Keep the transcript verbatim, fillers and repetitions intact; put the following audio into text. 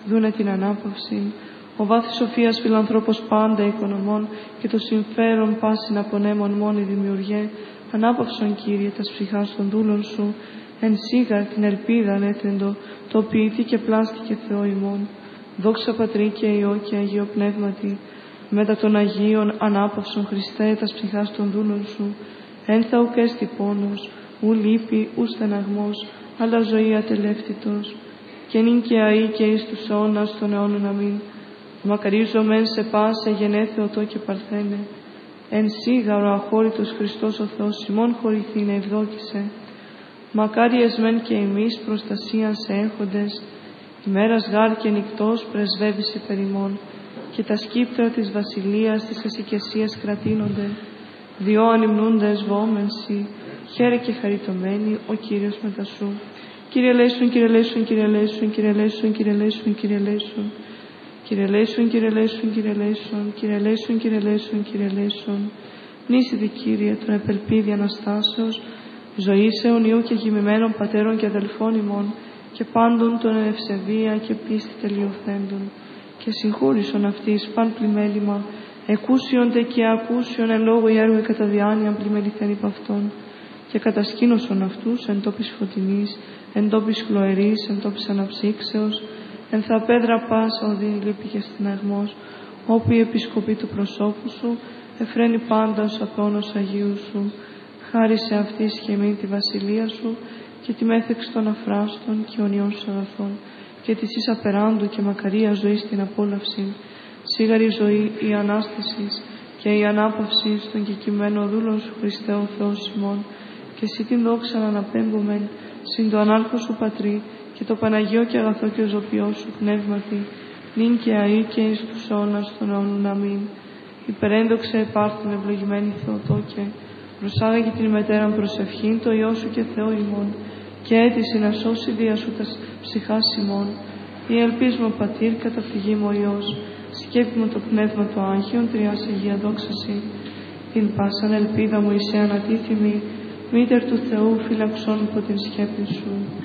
δούνε την ανάπαυση. Ο βάθης σοφίας φιλανθρώπος πάντα οικονομών και το συμφέρον πάσιν απονέμων μόνη δημιουργέ. Ανάπαυσον, Κύριε, τας ψυχάς των δούλων σου, εν σίγαρ την ελπίδα ανέθεντο, το ποιητή και πλάστηκε Θεό ημών. Δόξα Πατρί και Υιό και Αγίο Πνεύματι, μετά των Αγίων ανάπαυσον Χριστέ τας ψυχάς των δούλων σου, εν θα ουκ έστι πόνος, ου λύπη, ου στεναγμός, αλλά ζωή ατελεύτητος, και νυν και αεί και εις τους αιώνας των αιώνων αμήν. Μακαρίζομεν σε πάσε γενέθε Οτό και Παρθένε, εν σίγαρο αχώρητος Χριστός ο Θεός ημών χωρηθήνε ευδόκησε. Μακάριες μεν και εμείς προστασίαν σε έχοντες, ημέρας γάρ και νυκτός πρεσβεύεις υπερ ημών, και τα σκύπτρα της βασιλείας της εσικεσίας κρατείνονται, διό ανυμνούντες βόμενσι, χαίρε και χαριτωμένοι ο Κύριος μετά σου. Κύριε λέησον, Κύριε λέησον, Κύριε λέησον, Κύριε λέησον, Κύριε λέησον, Κύριε λέησον. Κύριε λέησον, Κύριε λέησον, Κύριε λέησον, Κύριε λέησον, Κύριε λέησον, Κύριε λέησον. Νήσιδη, Κύριε, τον επελπίδη Αναστάσεως, ζωής αιωνίου και γημημένων πατέρων και αδελφών ημών, και πάντων των ευσεβία και πίστη τελειωθέντων. Και συγχώρησον αυτής παν πλημέλημα, εκούσιοντε και ακούσιον εν λόγω η έργο κατά διάνοιαν πλημεληθέν υπ' αυτόν. Και κατασκήνωσον αυτούς εν τόπης φωτεινής, εν τόπης χλωερής, εν τόπης αναψύξεως, εν θα πέδρα πάσα οδύνη λύπη και στεναγμός, όπου η επισκοπή του προσώπου σου εφραίνει πάντα ως απόνος Αγίου σου. Χάρισε αυτής και εμείς τη βασιλεία σου και τη μέθεξη των αφράστων και αιωνιών σου αγαθών, και της εις απεράντου και μακαρία ζωή στην απόλαυση, σίγαρη ζωή η Ανάσταση και η ανάπαυση στον κεκειμένο δούλων σου Χριστέ ο Θεός ημών, και εσύ την δόξα να αναπέμπομεν συν το ανάρχο σου Πατρί και το Παναγιό και αγαθό και ζωπιό σου Πνεύματι, νυν και αεί και εις τους αιώνας των αιώνων αμήν. Υπερένδοξε επάρθουν ευλογημένη Θεοτόκε, προσάγαγε την μετέραν προσευχήν το Υιό σου και Θεό ημών, και έτησε να σώσει δια σου τας ψυχάς ημών. Η ελπίσμο Πατήρ, καταφυγή μου ο Υιός, σκέπη μου το Πνεύμα το Άγιον, τριάς Αγία δόξαση. Την πάσαν ελπίδα μου είσαι ανατίθυμη, μήτερ του Θεού φυλαξών υπό την σκέπη σου.